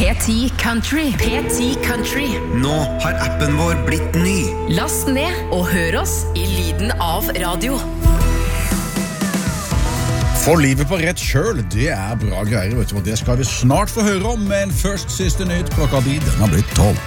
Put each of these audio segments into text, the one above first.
P10 Country. P10 Country. Nå har appen vår blitt ny. Last ned og hør oss i lyden av radio. Få livet på rett kjøl, det bra greier, vet du hva, det skal vi snart få høre om, men først siste nytt klokka 10, den har blitt 12.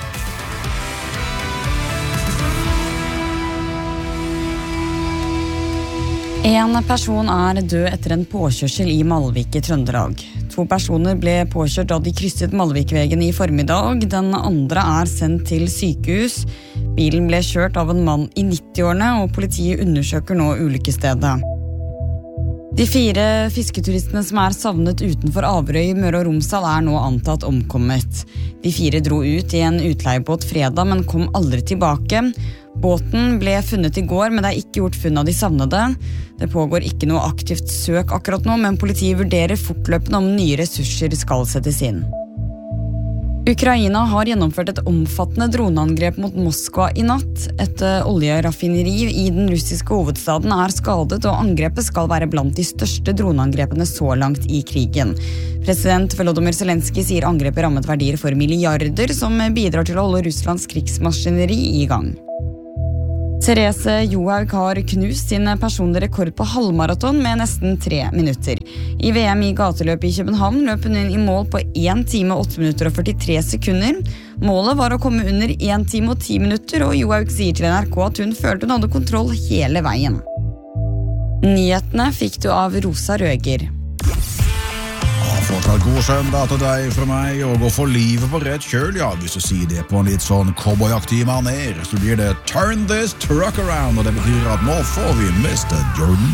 En person død etter en påkjørsel i Malvik i Trøndelag. 2 personer ble påkjørt da de krysset Malvikvegen i formiddag. Den andre sendt til sykehus. Bilen ble kjørt av en mann i 90-årene, og politiet undersøker nå ulykkesstedet. De 4 fisketuristene som savnet utenfor Averøy i Møre og Romsdal nå antatt omkommet. De 4 dro ut i en utleiebåt fredag, men kom aldri tilbake. Båten ble funnet i går, men det ikke gjort funn av de savnede. Det pågår ikke noe aktivt søk akkurat nå, men politiet vurderer fortløpende om nye ressurser skal settes inn. Ukraina har gjennomført et omfattende droneangrep mot Moskva i natt. Et oljeraffineri i den russiske hovedstaden skadet, og angrepet skal være blant de største droneangrepene så langt i krigen. President Volodymyr Zelensky sier angrepet rammet verdier for milliarder, som bidrar til å holde Russlands krigsmaskineri i gang. Therese Johaug har knust sin personlige rekord på halvmaraton med nesten 3 minutter. I VM i gateløp i København løp hun inn i mål på 1 time, 8 minutter og 43 sekunder. Målet var å komme under 1 time og 10 minutter, og Johaug sier til NRK at hun følte hun hadde kontroll hele veien. Nyhetene fikk du av Rosa Røger. Fortsatt god søndag til deg fra meg, og gå for livet på rett kjøl, ja, hvis du sier det på en litt sånn cowboyaktig maner, så blir det Turn This Truck Around, og det betyr at nå får vi Mr. Jordan.